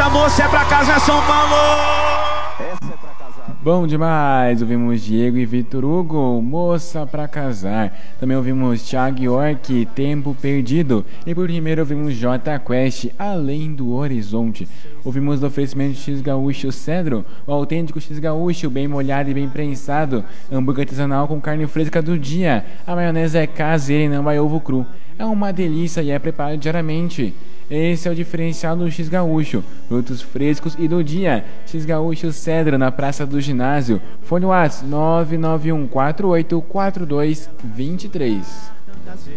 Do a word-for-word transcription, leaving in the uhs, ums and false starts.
Essa moça é pra casa, é São Paulo. Essa é pra casar. Bom demais, ouvimos Diego e Vitor Hugo, Moça pra Casar. Também ouvimos Thiago York, Tempo Perdido. E por primeiro ouvimos J Quest, Além do Horizonte. Ouvimos do oferecimento X Gaúcho Cedro, o autêntico X Gaúcho, bem molhado e bem prensado. Hambúrguer artesanal com carne fresca do dia. A maionese é caseira e não vai ovo cru. É uma delícia e é preparado diariamente. Esse é o diferencial do X Gaúcho, produtos frescos e do dia. X Gaúcho Cedro, na Praça do Ginásio. Fone WhatsApp nove nove um quatro oito quatro dois dois três.